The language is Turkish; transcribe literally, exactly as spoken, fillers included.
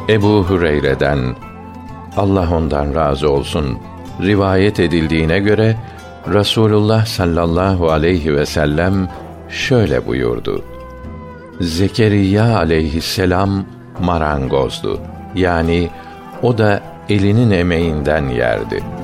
Ebu Hureyre'den, Allah ondan razı olsun, rivayet edildiğine göre Rasulullah sallallahu aleyhi ve sellem şöyle buyurdu: Zekeriya aleyhisselam marangozdu. Yani o da elinin emeğinden yerdi.